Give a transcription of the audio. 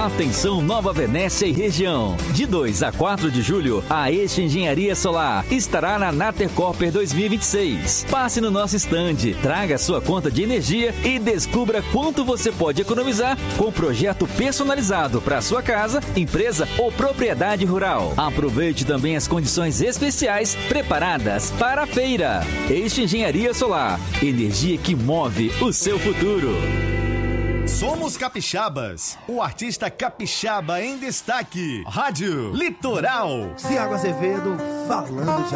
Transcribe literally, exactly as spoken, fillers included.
Atenção Nova Venécia e região. De dois a quatro de julho, a Este Engenharia Solar estará na Nater Copper dois mil e vinte e seis. Passe no nosso estande, traga sua conta de energia e descubra quanto você pode economizar com projeto personalizado para sua casa, empresa ou propriedade rural. Aproveite também as condições especiais preparadas para a feira. Este Engenharia Solar, energia que move o seu futuro. Somos capixabas, o artista capixaba em destaque. Rádio Litoral. Thiago Azevedo falando de